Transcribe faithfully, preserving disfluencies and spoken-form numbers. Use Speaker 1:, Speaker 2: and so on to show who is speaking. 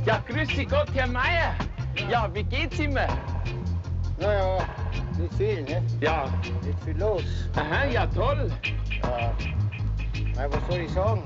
Speaker 1: Ja, grüße Gott, Herr Meier. Ja, wie geht's immer?
Speaker 2: Naja, nicht viel, ne?
Speaker 1: Ja.
Speaker 2: Nicht viel los.
Speaker 1: Aha, ja, toll.
Speaker 2: Ja. Na, was soll ich sagen?